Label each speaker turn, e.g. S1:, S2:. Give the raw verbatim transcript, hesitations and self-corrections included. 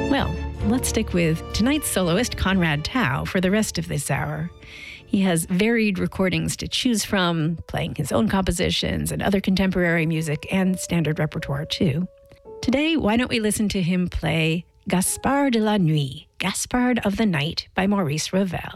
S1: Well, let's stick with tonight's soloist, Conrad Tao, for the rest of this hour. He has varied recordings to choose from, playing his own compositions and other contemporary music and standard repertoire too. Today, why don't we listen to him play Gaspard de la Nuit, Gaspard of the Night by Maurice Ravel.